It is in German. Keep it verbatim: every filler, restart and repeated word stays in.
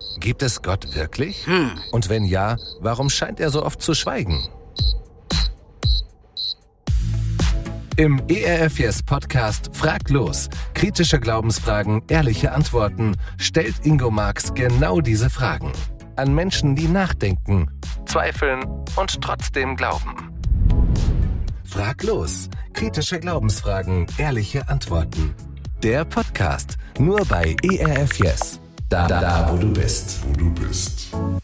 Gibt es Gott wirklich? Hm. Und wenn ja, warum scheint er so oft zu schweigen? Im E R F Yes Podcast Frag los. Kritische Glaubensfragen, ehrliche Antworten stellt Ingo Marx genau diese Fragen. An Menschen, die nachdenken, zweifeln und trotzdem glauben. Frag los. Kritische Glaubensfragen, ehrliche Antworten. Der Podcast nur bei E R F Yes. Da, da, da, wo du bist. Wo du bist.